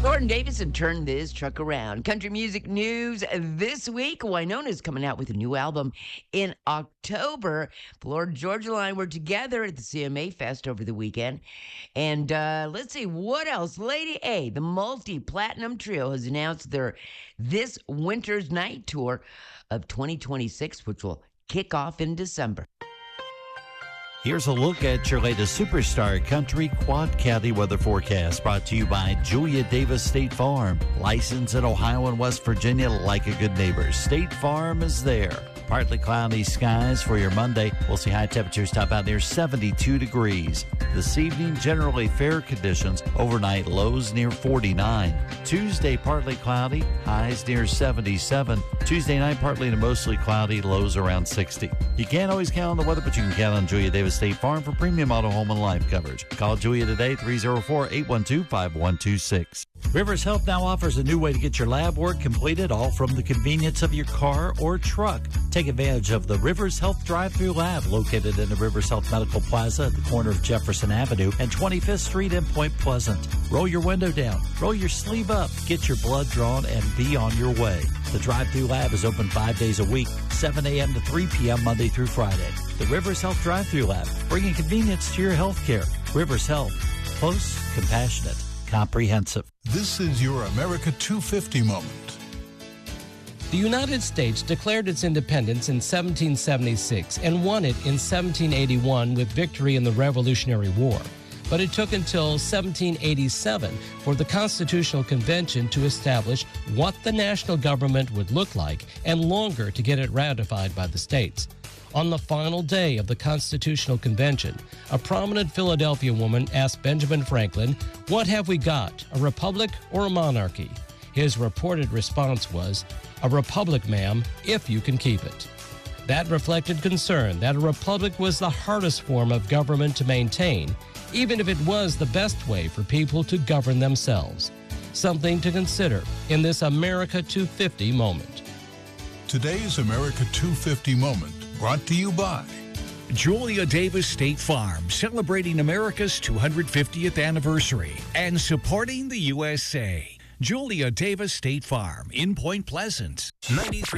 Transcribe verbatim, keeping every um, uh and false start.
Lauren Davison turned this truck around. Country music news this week. Wynona's coming out with a new album in October. Florida Georgia Line were together at the C M A Fest over the weekend. And uh, let's see, what else? Lady A, the multi-platinum trio, has announced their This Winter's Night tour of twenty twenty-six, which will kick off in December. Here's a look at your latest Superstar Country Quad County weather forecast, brought to you by Julia Davis State Farm. Licensed in Ohio and West Virginia like a good neighbor. State Farm is there. Partly cloudy skies for your Monday. We'll see high temperatures top out near seventy-two degrees. This evening, generally fair conditions. Overnight lows near forty-nine. Tuesday, partly cloudy. Highs near seventy-seven. Tuesday night, partly to mostly cloudy. Lows around sixty. You can't always count on the weather, but you can count on Julia Davis State Farm for premium auto, home, and life coverage. Call Julia today, three oh four, eight one two, five one two six. Rivers Health now offers a new way to get your lab work completed, all from the convenience of your car or truck. Take advantage of the Rivers Health drive-through lab located in the Rivers Health Medical Plaza at the corner of Jefferson Avenue and twenty-fifth Street in Point Pleasant. Roll your window down, roll your sleeve up, get your blood drawn, and be on your way. The drive-through lab is open five days a week, seven a.m. to three p.m. Monday through Friday. The Rivers Health drive-through lab, bringing convenience to your health care. Rivers Health, close, compassionate, comprehensive. This is your America two fifty moment. The United States declared its independence in seventeen seventy-six and won it in seventeen eighty-one with victory in the Revolutionary War. But it took until seventeen eighty-seven for the Constitutional Convention to establish what the national government would look like and longer to get it ratified by the states. On the final day of the Constitutional Convention, a prominent Philadelphia woman asked Benjamin Franklin, "What have we got, a republic or a monarchy?" His reported response was, "A republic, ma'am, if you can keep it." That reflected concern that a republic was the hardest form of government to maintain, even if it was the best way for people to govern themselves. Something to consider in this America two fifty moment. Today's America two fifty moment brought to you by Julia Davis State Farm, celebrating America's two hundred fiftieth anniversary and supporting the U S A. Julia Davis State Farm in Point Pleasant. ninety-three